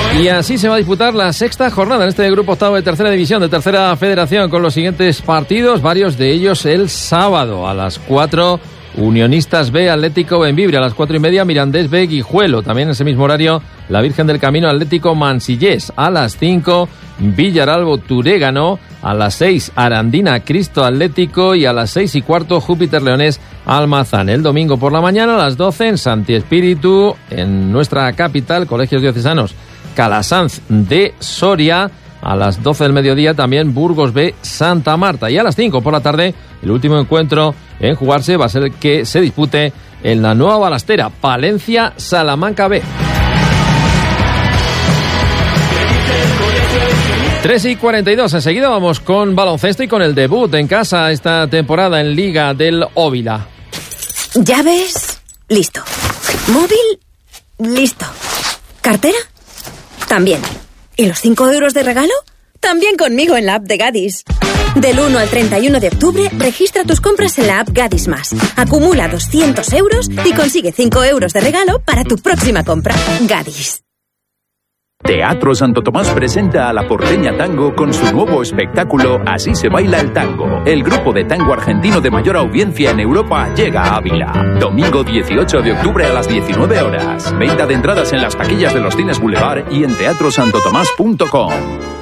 Y así se va a disputar la sexta jornada en este grupo octavo de tercera división, de tercera federación, con los siguientes partidos, varios de ellos el sábado a las 4. Unionistas B, Atlético Bembibre, a las 4:30, Mirandés B, Guijuelo. También en ese mismo horario, la Virgen del Camino, Atlético Mansillés. A las 5, Villaralbo, Turégano. A las 6, Arandina, Cristo Atlético. Y a las 6:15, Júpiter Leones, Almazán. El domingo por la mañana, a las 12, en Santi Espíritu, en nuestra capital, Colegios Diocesanos Calasanz de Soria. A las 12 del mediodía también Burgos B, Santa Marta. Y a las 5 por la tarde, el último encuentro en jugarse va a ser el que se dispute en la Nueva Balastera, Palencia, Salamanca B. 3:42, enseguida vamos con baloncesto y con el debut en casa esta temporada en Liga del Óvila. ¿Llaves? Listo. ¿Móvil? Listo. ¿Cartera? También. ¿Y los 5 euros de regalo? También conmigo en la app de Gadis. Del 1 al 31 de octubre, registra tus compras en la app Gadis Más. Acumula 200 euros y consigue 5 euros de regalo para tu próxima compra. Gadis. Teatro Santo Tomás presenta a La Porteña Tango con su nuevo espectáculo Así se baila el tango. El grupo de tango argentino de mayor audiencia en Europa llega a Ávila. Domingo 18 de octubre a las 19 horas. Venta de entradas en las taquillas de los cines Boulevard y en teatrosantotomás.com.